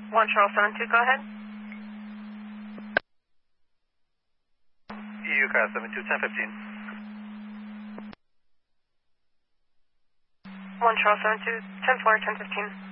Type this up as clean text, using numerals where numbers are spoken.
1 Charles 72, go ahead. UCAS 72, 1015. 1 Charles 72, 10 4, 1015.